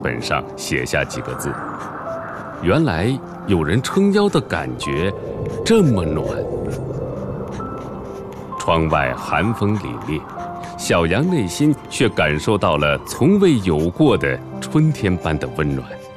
本上写下几个字：原来有人撑腰的感觉这么暖。窗外寒风凛冽，小羊内心却感受到了从未有过的春天般的温暖。